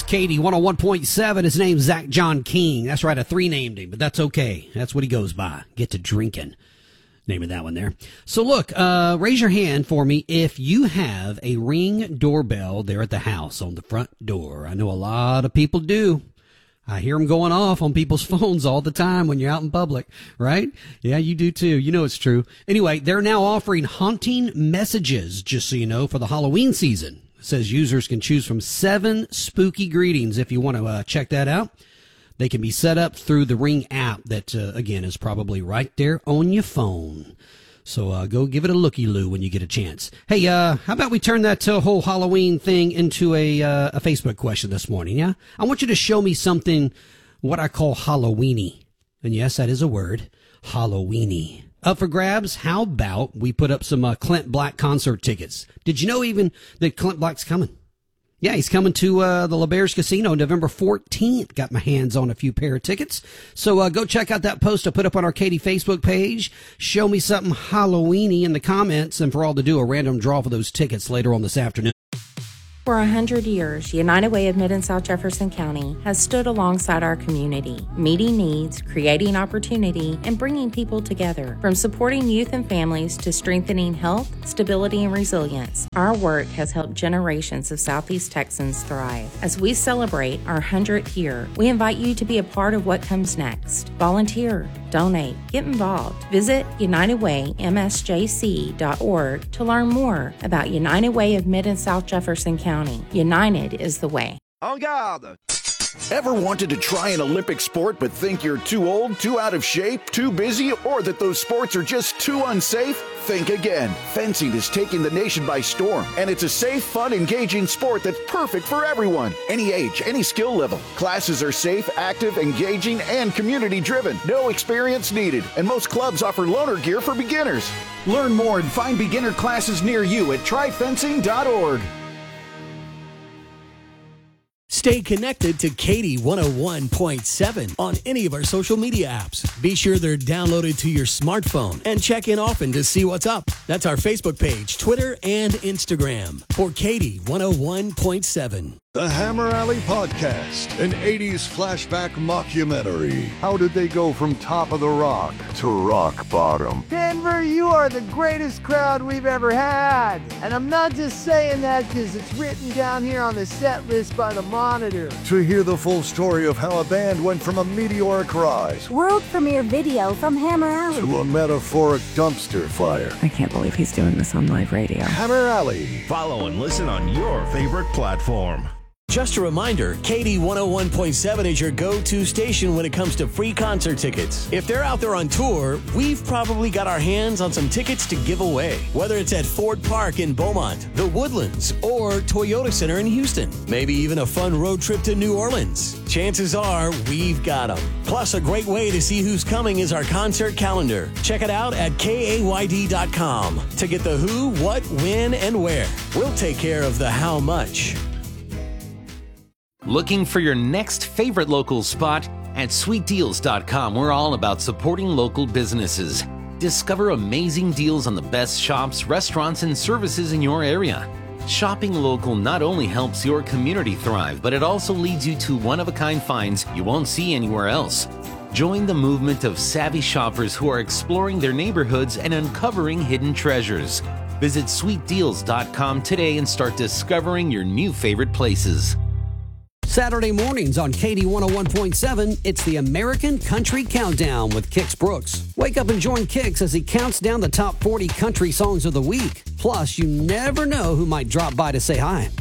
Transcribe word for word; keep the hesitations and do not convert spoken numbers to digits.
Katie, one oh one point seven. His name's Zach John King. That's right, I three-named him, but that's okay. That's what he goes by. Get to drinking. Name of that one there. So look, uh, raise your hand for me if you have a Ring doorbell there at the house on the front door. I know a lot of people do. I hear them going off on people's phones all the time when you're out in public, right? Yeah, you do too. You know it's true. Anyway, they're now offering haunting messages, just so you know, for the Halloween season. It says users can choose from seven spooky greetings if you want to uh, check that out. They can be set up through the Ring app that, uh, again, is probably right there on your phone. So uh, go give it a looky-loo when you get a chance. Hey, uh, how about we turn that uh, whole Halloween thing into a, uh, a Facebook question this morning, yeah? I want you to show me something, what I call Halloweeny. And yes, that is a word, Halloweeny. Up for grabs, how about we put up some uh, Clint Black concert tickets? Did you know even that Clint Black's coming? Yeah, he's coming to uh, the LeBears Casino November fourteenth. Got my hands on a few pair of tickets. So uh, go check out that post I put up on our Katie Facebook page. Show me something Halloweeny in the comments, and for all to do a random draw for those tickets later on this afternoon. For a hundred years, United Way of Mid and South Jefferson County has stood alongside our community, meeting needs, creating opportunity, and bringing people together. From supporting youth and families to strengthening health, stability, and resilience, our work has helped generations of Southeast Texans thrive. As we celebrate our hundredth year, we invite you to be a part of what comes next. Volunteer, donate, get involved. Visit united way m s j c dot org to learn more about United Way of Mid and South Jefferson County. United is the way. En garde! Ever wanted to try an Olympic sport but think you're too old, too out of shape, too busy, or that those sports are just too unsafe? Think again. Fencing is taking the nation by storm, and it's a safe, fun, engaging sport that's perfect for everyone. Any age, any skill level. Classes are safe, active, engaging, and community-driven. No experience needed, and most clubs offer loaner gear for beginners. Learn more and find beginner classes near you at try fencing dot org. Stay connected to Katie one oh one point seven on any of our social media apps. Be sure they're downloaded to your smartphone and check in often to see what's up. That's our Facebook page, Twitter, and Instagram for Katie one oh one point seven. The Hammer Alley Podcast, an eighties flashback mockumentary. How did they go from top of the rock to rock bottom? Denver, you are the greatest crowd we've ever had. And I'm not just saying that because it's written down here on the set list by the Monitor. To hear the full story of how a band went from a meteoric rise, world premiere video from Hammer Alley, to a metaphoric dumpster fire. I can't believe he's doing this on live radio. Hammer Alley. Follow and listen on your favorite platform. Just a reminder, Katie one oh one point seven is your go-to station when it comes to free concert tickets. If they're out there on tour, we've probably got our hands on some tickets to give away. Whether it's at Ford Park in Beaumont, the Woodlands, or Toyota Center in Houston. Maybe even a fun road trip to New Orleans. Chances are we've got them. Plus, a great way to see who's coming is our concert calendar. Check it out at K A Y D dot com to get the who, what, when, and where. We'll take care of the how much. Looking for your next favorite local spot? At sweet deals dot com, we're all about supporting local businesses. Discover amazing deals on the best shops, restaurants, and services in your area. Shopping local not only helps your community thrive, but it also leads you to one-of-a-kind finds you won't see anywhere else. Join the movement of savvy shoppers who are exploring their neighborhoods and uncovering hidden treasures. Visit sweet deals dot com today and start discovering your new favorite places. Saturday mornings on Katie one oh one point seven, it's the American Country Countdown with Kix Brooks. Wake up and join Kix as he counts down the top forty country songs of the week. Plus, you never know who might drop by to say hi.